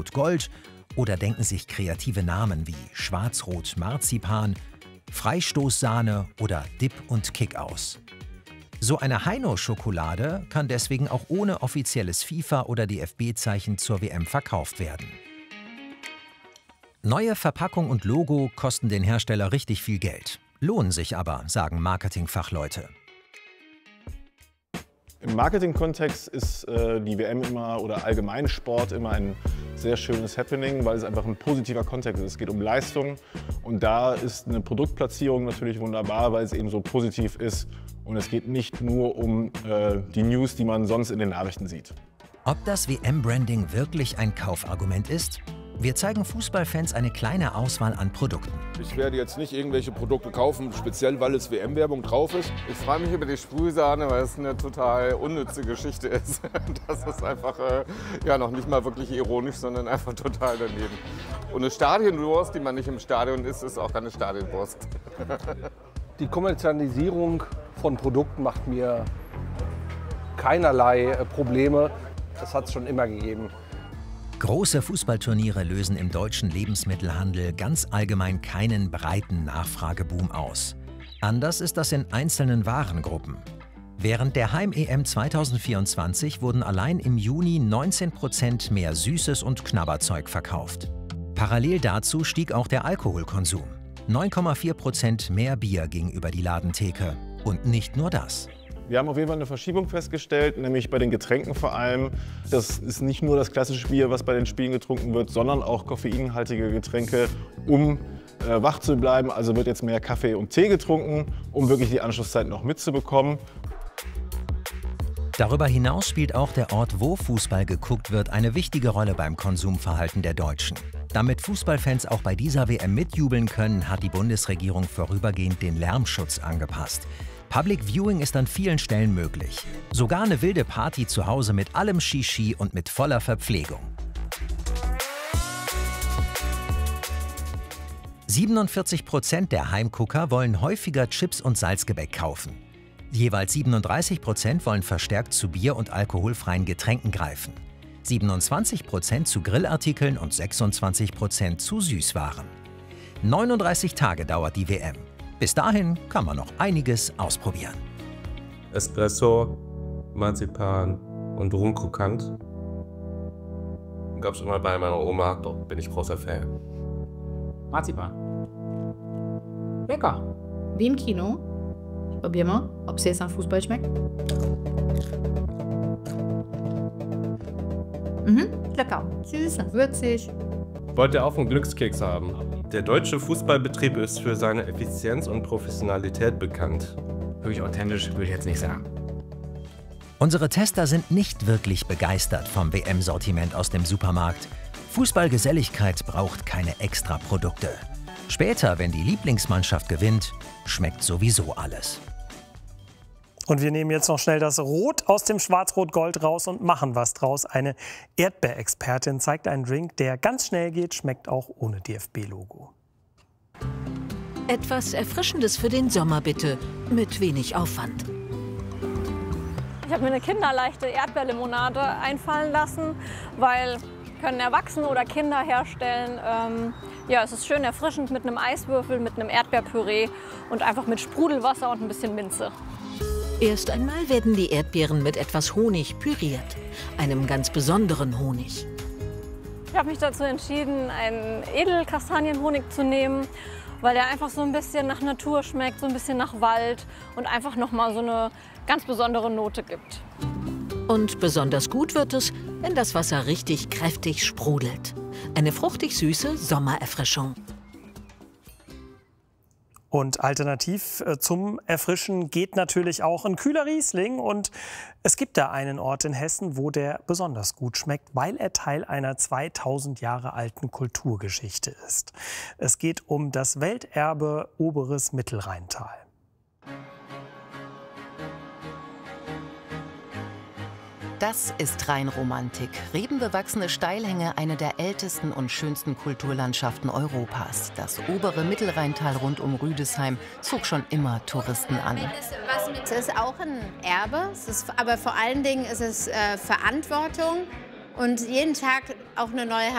Schwarz-Rot-Gold oder denken sich kreative Namen wie Schwarz-Rot-Marzipan, Freistoßsahne oder Dip und Kick aus. So eine Heino-Schokolade kann deswegen auch ohne offizielles FIFA- oder DFB-Zeichen zur WM verkauft werden. Neue Verpackung und Logo kosten den Hersteller richtig viel Geld, lohnen sich aber, sagen Marketingfachleute. Im Marketing-Kontext ist die WM immer oder allgemein Sport immer ein sehr schönes Happening, weil es einfach ein positiver Kontext ist. Es geht um Leistung und da ist eine Produktplatzierung natürlich wunderbar, weil es eben so positiv ist und es geht nicht nur um die News, die man sonst in den Nachrichten sieht. Ob das WM-Branding wirklich ein Kaufargument ist? Wir zeigen Fußballfans eine kleine Auswahl an Produkten. Ich werde jetzt nicht irgendwelche Produkte kaufen, speziell weil es WM-Werbung drauf ist. Ich freue mich über die Sprühsahne, weil es eine total unnütze Geschichte ist. Das ist einfach ja, noch nicht mal wirklich ironisch, sondern einfach total daneben. Und eine Stadionwurst, die man nicht im Stadion isst, ist auch keine Stadionwurst. Die Kommerzialisierung von Produkten macht mir keinerlei Probleme. Das hat es schon immer gegeben. Große Fußballturniere lösen im deutschen Lebensmittelhandel ganz allgemein keinen breiten Nachfrageboom aus. Anders ist das in einzelnen Warengruppen. Während der Heim-EM 2024 wurden allein im Juni 19% mehr Süßes und Knabberzeug verkauft. Parallel dazu stieg auch der Alkoholkonsum. 9,4% mehr Bier ging über die Ladentheke. Und nicht nur das. Wir haben auf jeden Fall eine Verschiebung festgestellt, nämlich bei den Getränken vor allem. Das ist nicht nur das klassische Bier, was bei den Spielen getrunken wird, sondern auch koffeinhaltige Getränke, um wach zu bleiben. Also wird jetzt mehr Kaffee und Tee getrunken, um wirklich die Anschlusszeit noch mitzubekommen. Darüber hinaus spielt auch der Ort, wo Fußball geguckt wird, eine wichtige Rolle beim Konsumverhalten der Deutschen. Damit Fußballfans auch bei dieser WM mitjubeln können, hat die Bundesregierung vorübergehend den Lärmschutz angepasst. Public Viewing ist an vielen Stellen möglich. Sogar eine wilde Party zu Hause mit allem Shishi und mit voller Verpflegung. 47% der Heimgucker wollen häufiger Chips und Salzgebäck kaufen. Jeweils 37% wollen verstärkt zu Bier und alkoholfreien Getränken greifen. 27% zu Grillartikeln und 26% zu Süßwaren. 39 Tage dauert die WM. Bis dahin kann man noch einiges ausprobieren. Espresso, Marzipan und Rumkrokant. Gab's immer bei meiner Oma, doch bin ich großer Fan. Marzipan. Lecker. Wie im Kino. Ich probier mal, ob es jetzt nach Fußball schmeckt. Lecker. Süß und würzig. Wollt ihr auch einen Glückskeks haben? Der deutsche Fußballbetrieb ist für seine Effizienz und Professionalität bekannt. Wirklich authentisch würde ich jetzt nicht sagen. Unsere Tester sind nicht wirklich begeistert vom WM-Sortiment aus dem Supermarkt. Fußballgeselligkeit braucht keine Extraprodukte. Später, wenn die Lieblingsmannschaft gewinnt, schmeckt sowieso alles. Und wir nehmen jetzt noch schnell das Rot aus dem Schwarz-Rot-Gold raus und machen was draus. Eine Erdbeerexpertin zeigt einen Drink, der ganz schnell geht, schmeckt auch ohne DFB-Logo. Etwas Erfrischendes für den Sommer bitte, mit wenig Aufwand. Ich habe mir eine kinderleichte Erdbeerlimonade einfallen lassen, weil können Erwachsene oder Kinder herstellen. Ja, es ist schön erfrischend mit einem Eiswürfel, mit einem Erdbeerpüree und einfach mit Sprudelwasser und ein bisschen Minze. Erst einmal werden die Erdbeeren mit etwas Honig püriert, einem ganz besonderen Honig. Ich habe mich dazu entschieden, einen Edelkastanienhonig zu nehmen, weil der einfach so ein bisschen nach Natur schmeckt, so ein bisschen nach Wald und einfach nochmal so eine ganz besondere Note gibt. Und besonders gut wird es, wenn das Wasser richtig kräftig sprudelt. Eine fruchtig süße Sommererfrischung. Und alternativ zum Erfrischen geht natürlich auch ein kühler Riesling. Und es gibt da einen Ort in Hessen, wo der besonders gut schmeckt, weil er Teil einer 2000 Jahre alten Kulturgeschichte ist. Es geht um das Welterbe Oberes Mittelrheintal. Das ist Rheinromantik. Rebenbewachsene Steilhänge, eine der ältesten und schönsten Kulturlandschaften Europas. Das obere Mittelrheintal rund um Rüdesheim zog schon immer Touristen an. Es ist auch ein Erbe, aber vor allen Dingen ist es Verantwortung und jeden Tag auch eine neue